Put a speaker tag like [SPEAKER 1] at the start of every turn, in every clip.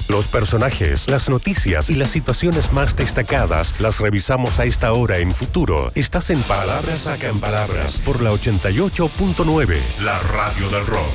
[SPEAKER 1] Los personajes, las noticias y las situaciones más destacadas las revisamos a esta hora en Futuro. Estás en Palabras Sacan Palabras por la 88.9, la radio del rock.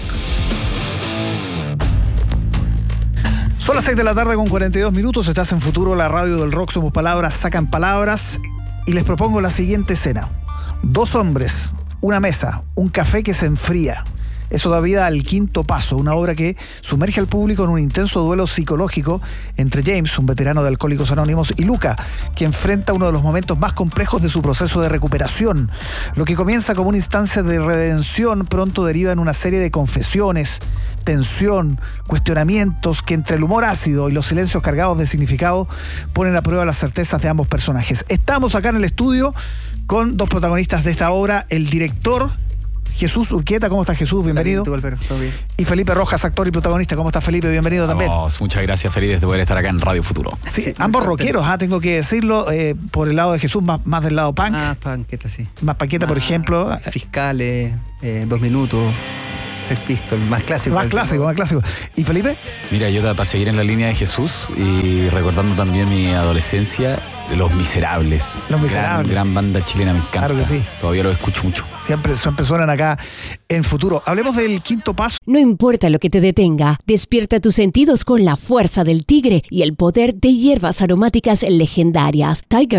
[SPEAKER 2] Son las 6 de la tarde con 42 minutos. Estás en Futuro, la radio del rock. Somos Palabras Sacan Palabras. Y les propongo la siguiente escena. 2 hombres, una mesa, un café que se enfría. Eso da vida al Quinto Paso, una obra que sumerge al público en un intenso duelo psicológico entre James, un veterano de Alcohólicos Anónimos, y Luca, que enfrenta uno de los momentos más complejos de su proceso de recuperación. Lo que comienza como una instancia de redención pronto deriva en una serie de confesiones, tensión, cuestionamientos que entre el humor ácido y los silencios cargados de significado ponen a prueba las certezas de ambos personajes. Estamos acá en el estudio con 2 protagonistas de esta obra, el director Jesús Urquieta. ¿Cómo estás, Jesús? Bienvenido.
[SPEAKER 3] Hola, bien, ¿todo bien?
[SPEAKER 2] Y Felipe Rojas, actor y protagonista. ¿Cómo estás, Felipe? Bienvenido también.
[SPEAKER 4] Muchas gracias, feliz de poder estar acá en Radio Futuro.
[SPEAKER 2] Sí, ambos rockeros, tengo que decirlo, por el lado de Jesús, más del lado punk.
[SPEAKER 3] Panqueta, sí.
[SPEAKER 2] Más Panqueta, por ejemplo.
[SPEAKER 3] Fiscales, 2 minutos, Sex Pistols, más clásico.
[SPEAKER 2] Más clásico. ¿Y Felipe?
[SPEAKER 4] Mira, yo para seguir en la línea de Jesús y recordando también mi adolescencia, Los Miserables.
[SPEAKER 2] Los Miserables.
[SPEAKER 4] Gran banda chilena, me encanta.
[SPEAKER 2] Claro que sí.
[SPEAKER 4] Todavía lo escucho mucho.
[SPEAKER 2] Siempre suenan acá en Futuro. Hablemos del Quinto Paso.
[SPEAKER 5] No importa lo que te detenga, despierta tus sentidos con la fuerza del tigre y el poder de hierbas aromáticas legendarias. Tiger